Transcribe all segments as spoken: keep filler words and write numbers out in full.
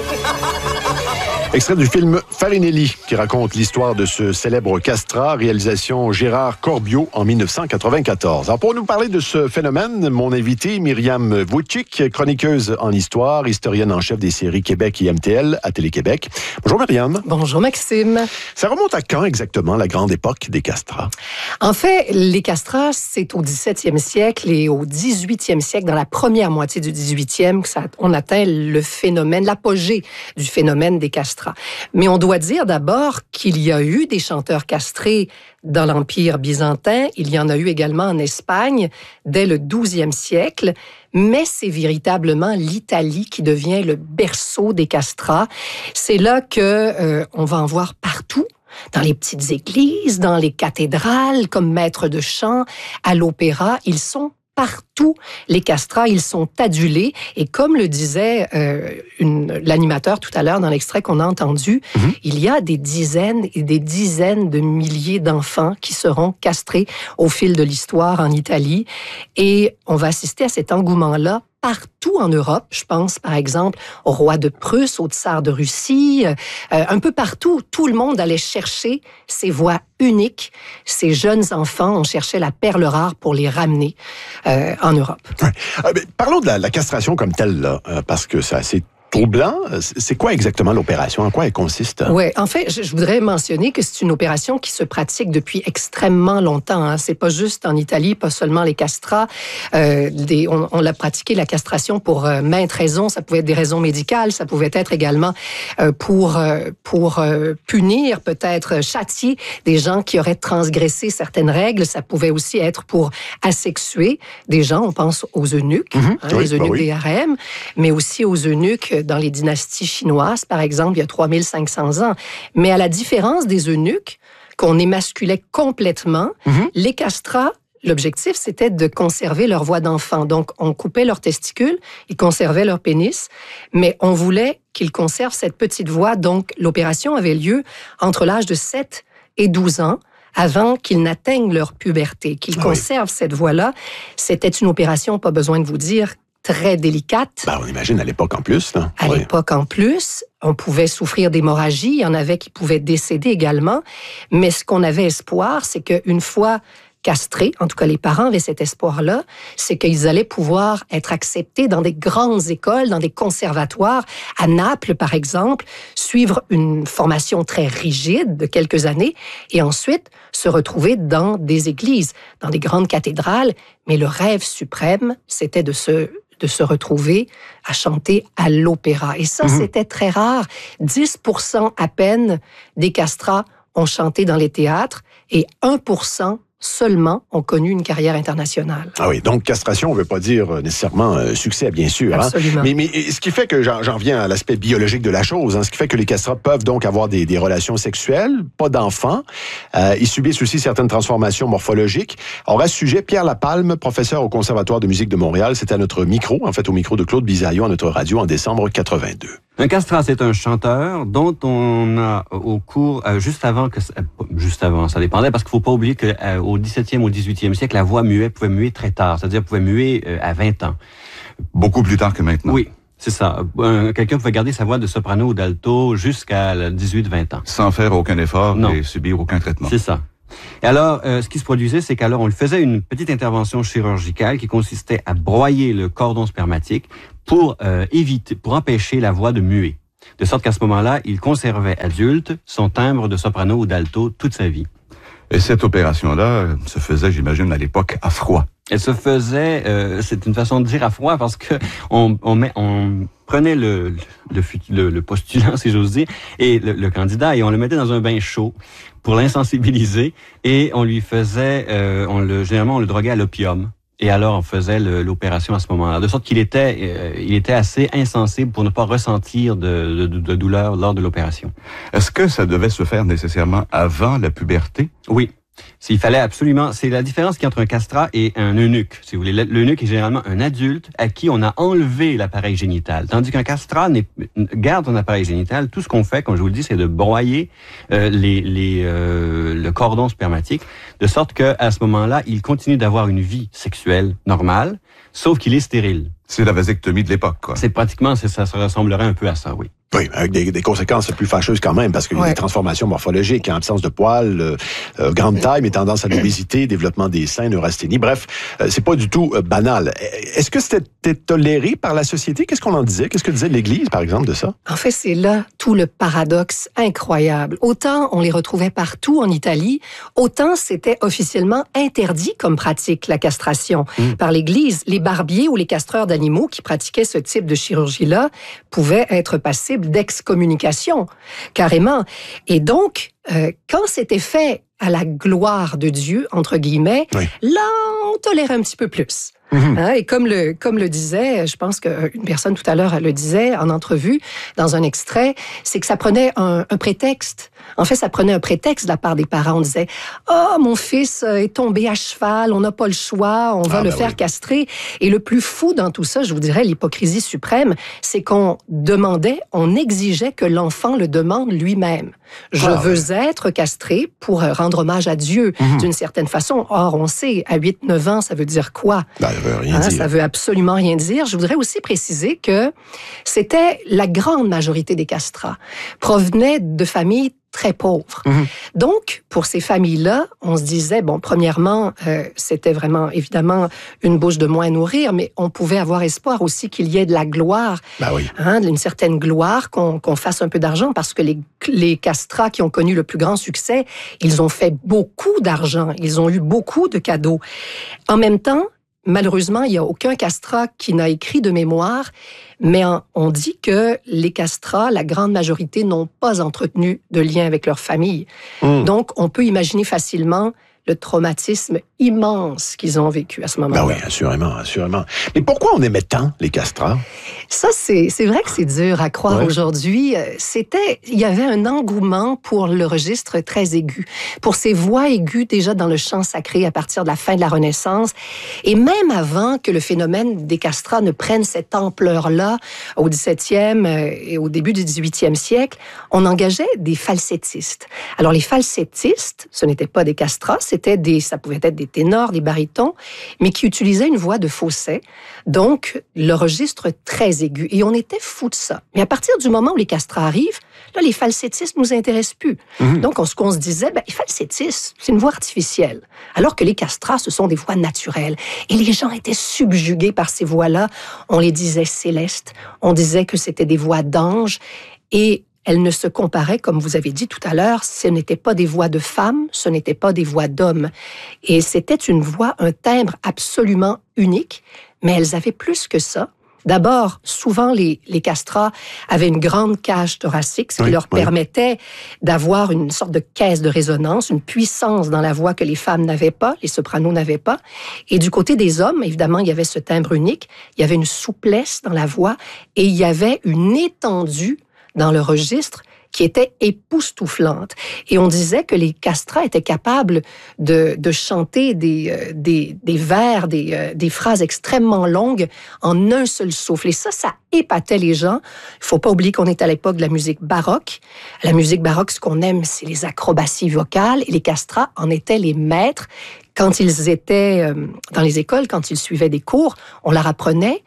Extrait du film Farinelli, qui raconte l'histoire de ce célèbre castrat, réalisation Gérard Corbiot en dix-neuf cent quatre-vingt-quatorze. Alors pour nous parler de ce phénomène, mon invité, Myriam Vujcic, chroniqueuse en histoire, historienne en chef des séries Québec et M T L à Télé-Québec. Bonjour Myriam. Bonjour Maxime. Ça remonte à quand exactement, la grande époque des castrats? En fait, les castrats, c'est au dix-septième siècle et au dix-huitième siècle, dans la première moitié du dix-huitième, que ça, on atteint le phénomène, l'apogée du phénomène des castrats. Mais on doit dire d'abord qu'il y a eu des chanteurs castrés dans l'Empire byzantin. Il y en a eu également en Espagne dès le douzième siècle. Mais c'est véritablement l'Italie qui devient le berceau des castrats. C'est là que euh, on va en voir partout. Dans les petites églises, dans les cathédrales, comme maîtres de chant, à l'opéra, ils sont partout. Les castrats, ils sont adulés. Et comme le disait euh, une, l'animateur tout à l'heure dans l'extrait qu'on a entendu, mm-hmm. il y a des dizaines et des dizaines de milliers d'enfants qui seront castrés au fil de l'histoire en Italie. Et on va assister à cet engouement-là partout en Europe. Je pense, par exemple, au roi de Prusse, au tsar de Russie. Euh, un peu partout, tout le monde allait chercher ces voix uniques. Ces jeunes enfants, on cherchait la perle rare pour les ramener euh, en Europe. Ouais. Euh, mais parlons de la, la castration comme telle, là, euh, parce que c'est assez troublant. C'est quoi exactement l'opération? En quoi elle consiste? Oui, en fait, je voudrais mentionner que c'est une opération qui se pratique depuis extrêmement longtemps. Hein. C'est pas juste en Italie, pas seulement les castrats. Euh, des, on, on l'a pratiqué, la castration, pour euh, maintes raisons. Ça pouvait être des raisons médicales, ça pouvait être également euh, pour, euh, pour euh, punir, peut-être châtier des gens qui auraient transgressé certaines règles. Ça pouvait aussi être pour asexuer des gens. On pense aux eunuques, mmh, hein, oui, les eunuques bah oui. des harems, mais aussi aux eunuques dans les dynasties chinoises, par exemple, il y a trois mille cinq cents ans. Mais à la différence des eunuques, qu'on émasculait complètement, mm-hmm. les castrats, l'objectif, c'était de conserver leur voix d'enfant. Donc, on coupait leurs testicules, ils conservaient leur pénis, mais on voulait qu'ils conservent cette petite voix. Donc, l'opération avait lieu entre l'âge de sept et douze ans, avant qu'ils n'atteignent leur puberté, qu'ils ah conservent oui. cette voix-là. C'était une opération, pas besoin de vous dire, très délicate. Ben, on imagine à l'époque en plus. Là. À oui. l'époque en plus, on pouvait souffrir d'hémorragie, il y en avait qui pouvaient décéder également, mais ce qu'on avait espoir, c'est qu'une fois castrés, en tout cas les parents avaient cet espoir-là, c'est qu'ils allaient pouvoir être acceptés dans des grandes écoles, dans des conservatoires, à Naples par exemple, suivre une formation très rigide de quelques années et ensuite se retrouver dans des églises, dans des grandes cathédrales, mais le rêve suprême, c'était de se de se retrouver à chanter à l'opéra. Et ça, mmh. c'était très rare. dix pour cent à peine des castrats ont chanté dans les théâtres et un pour cent seulement ont connu une carrière internationale. Ah oui, donc castration, on ne veut pas dire nécessairement euh, succès, bien sûr. Absolument. Hein? Mais, mais ce qui fait que, j'en, j'en viens à l'aspect biologique de la chose, hein, ce qui fait que les castrats peuvent donc avoir des, des relations sexuelles, pas d'enfants. Euh, ils subissent aussi certaines transformations morphologiques. Alors à ce sujet, Pierre Lapalme, professeur au Conservatoire de musique de Montréal, c'était à notre micro, en fait au micro de Claude Bisaillon à notre radio en décembre quatre-vingt-deux. Un castrat, c'est un chanteur dont on a au cours, euh, juste avant que, euh, juste avant, ça dépendait, parce qu'il faut pas oublier que euh, au dix-septième, au dix-huitième siècle, la voix muette pouvait muer très tard, c'est-à-dire pouvait muer euh, à vingt ans. Beaucoup plus tard que maintenant. Oui, c'est ça. Euh, quelqu'un pouvait garder sa voix de soprano ou d'alto jusqu'à dix-huit vingt ans. Sans faire aucun effort non. et subir aucun traitement. C'est ça. Et alors, euh, ce qui se produisait, c'est qu'alors on lui faisait une petite intervention chirurgicale qui consistait à broyer le cordon spermatique pour euh, éviter, pour empêcher la voix de muer. De sorte qu'à ce moment-là, il conservait adulte son timbre de soprano ou d'alto toute sa vie. Et cette opération-là se faisait, j'imagine, à l'époque à froid. Elle se faisait, euh, c'est une façon de dire à froid parce que on, on, met, on prenait le, le, le, le postulant, si j'ose dire, et le, le candidat, et on le mettait dans un bain chaud pour l'insensibiliser, et on lui faisait, euh, on le, généralement on le droguait à l'opium. Et alors, on faisait le, l'opération à ce moment-là. De sorte qu'il était, euh, il était assez insensible pour ne pas ressentir de, de, de douleur lors de l'opération. Est-ce que ça devait se faire nécessairement avant la puberté? Oui. S'il fallait absolument, c'est la différence qu'il y a entre un castrat et un eunuque. Si vous voulez, l'eunuque est généralement un adulte à qui on a enlevé l'appareil génital, tandis qu'un castrat n'est, garde son appareil génital. Tout ce qu'on fait, comme je vous le dis, c'est de broyer euh, les, les, euh, le cordon spermatique, de sorte que à ce moment-là, il continue d'avoir une vie sexuelle normale, sauf qu'il est stérile. C'est la vasectomie de l'époque, quoi. C'est pratiquement, c'est, ça se ressemblerait un peu à ça, oui. Oui, avec des, des conséquences plus fâcheuses quand même, parce qu'il y a ouais. des transformations morphologiques, hein, absence de poils, euh, euh, grande taille, mais tendance à l'obésité, développement des seins, neurasthénie. Bref, euh, c'est pas du tout euh, banal. Est-ce que c'était toléré par la société? Qu'est-ce qu'on en disait? Qu'est-ce que disait l'Église, par exemple, de ça? En fait, c'est là tout le paradoxe incroyable. Autant on les retrouvait partout en Italie, autant c'était officiellement interdit comme pratique, la castration, mmh. par l'Église. Les barbiers ou les castreurs d'animaux qui pratiquaient ce type de chirurgie-là pouvaient être passibles d'excommunication, carrément. Et donc, euh, quand c'était fait à la gloire de Dieu, entre guillemets, oui. là, on tolérait un petit peu plus. Mmh. Hein, et comme le, comme le disait, je pense qu'une personne tout à l'heure le disait en entrevue, dans un extrait, c'est que ça prenait un, un prétexte. En fait, ça prenait un prétexte de la part des parents. On disait « Ah, oh, mon fils est tombé à cheval, on n'a pas le choix, on va ah, le ben faire oui. castrer. » Et le plus fou dans tout ça, je vous dirais, l'hypocrisie suprême, c'est qu'on demandait, on exigeait que l'enfant le demande lui-même. Je ah, veux ouais. être castré pour rendre hommage à Dieu, mmh. d'une certaine façon. Or, on sait, à huit neuf ans, ça veut dire quoi? Ben, ça veut rien hein, dire. Ça veut absolument rien dire. Je voudrais aussi préciser que c'était la grande majorité des castrats provenaient de familles très pauvres. Mmh. Donc, pour ces familles-là, on se disait, bon, premièrement, euh, c'était vraiment, évidemment, une bouche de moins à nourrir, mais on pouvait avoir espoir aussi qu'il y ait de la gloire, ben oui. hein, une certaine gloire, qu'on, qu'on fasse un peu d'argent, parce que les, les castrats qui ont connu le plus grand succès, ils ont fait beaucoup d'argent, ils ont eu beaucoup de cadeaux. En même temps, malheureusement, il n'y a aucun castrat qui n'a écrit de mémoire, mais on dit que les castrats, la grande majorité, n'ont pas entretenu de lien avec leur famille. Mmh. Donc, on peut imaginer facilement le traumatisme immense qu'ils ont vécu à ce moment-là. Ben oui, assurément, assurément. Mais pourquoi on aimait tant les castrats? Ça, c'est, c'est vrai que c'est dur à croire ouais. aujourd'hui. C'était, il y avait un engouement pour le registre très aigu, pour ces voix aiguës déjà dans le chant sacré à partir de la fin de la Renaissance. Et même avant que le phénomène des castrats ne prenne cette ampleur-là, au dix-septième et au début du dix-huitième siècle, on engageait des falsettistes. Alors, les falsettistes, ce n'étaient pas des castrats, c'était des, ça pouvait être des ténors, des barytons, mais qui utilisaient une voix de fausset, donc le registre très aigu. Et on était fous de ça. Mais à partir du moment où les castrats arrivent, là, les falsettistes ne nous intéressent plus. Mmh. Donc, on, ce qu'on se disait, ben, les falsettistes, c'est une voix artificielle, alors que les castrats, ce sont des voix naturelles. Et les gens étaient subjugués par ces voix-là. On les disait célestes, on disait que c'était des voix d'anges, et elles ne se comparaient, comme vous avez dit tout à l'heure, ce n'étaient pas des voix de femmes, ce n'étaient pas des voix d'hommes. Et c'était une voix, un timbre absolument unique, mais elles avaient plus que ça. D'abord, souvent, les, les castrats avaient une grande cage thoracique, ce qui oui, leur oui. permettait d'avoir une sorte de caisse de résonance, une puissance dans la voix que les femmes n'avaient pas, les sopranos n'avaient pas. Et du côté des hommes, évidemment, il y avait ce timbre unique, il y avait une souplesse dans la voix et il y avait une étendue dans le registre qui était époustouflante. Et on disait que les castrats étaient capables de, de chanter des, euh, des, des vers, des, euh, des phrases extrêmement longues en un seul souffle. Et ça, ça épatait les gens. Il ne faut pas oublier qu'on est à l'époque de la musique baroque. La musique baroque, ce qu'on aime, c'est les acrobaties vocales. Et les castrats en étaient les maîtres. Quand ils étaient euh, dans les écoles, quand ils suivaient des cours, on leur apprenait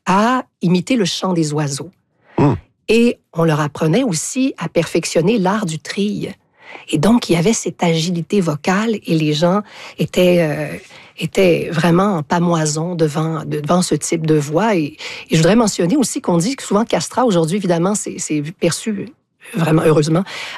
à imiter le chant des oiseaux. Mmh. Et on leur apprenait aussi à perfectionner l'art du trille. Et donc, il y avait cette agilité vocale et les gens étaient, euh, étaient vraiment en pamoison devant, devant ce type de voix. Et, et je voudrais mentionner aussi qu'on dit que souvent, castrat, aujourd'hui, évidemment, c'est, c'est perçu vraiment, heureusement,